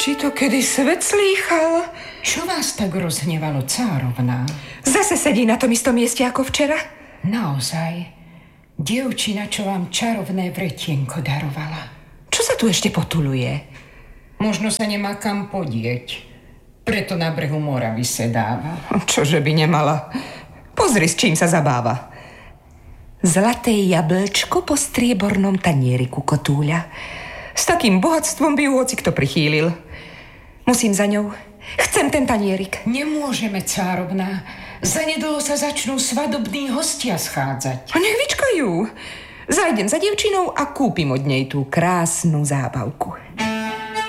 Či to kedy svet slýchal? Čo vás tak rozhnevalo, cárovná? Zase sedí na tom istom mieste ako včera? Naozaj. Dievčina, čo vám čarovné vretienko darovala. Čo sa tu ešte potuluje? Možno sa nemá kam podieť. Preto na brehu mora vysedáva. Čože by nemala? Pozri, s čím sa zabáva. Zlaté jablčko po striebornom tanieriku, kotúľa. S takým bohatstvom by ju hocikto prichýlil. Musím za ňou. Chcem ten tanierik. Nemôžeme, cárovná. Zanedlho sa začnú svadobní hostia schádzať. A nech vyčkajú. Zajdem za dievčinou a kúpim od nej tú krásnu zábavku.